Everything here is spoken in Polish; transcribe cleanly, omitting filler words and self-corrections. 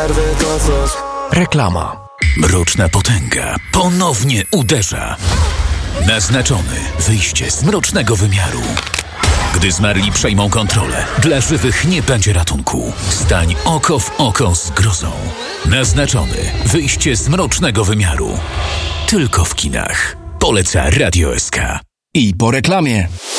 przerwie to coś. Reklama. Mroczna potęga ponownie uderza. Naznaczony wyjście z mrocznego wymiaru. Gdy zmarli przejmą kontrolę, dla żywych nie będzie ratunku. Stań oko w oko z grozą. Naznaczony wyjście z mrocznego wymiaru. Tylko w kinach. Poleca Radio SK. I po reklamie.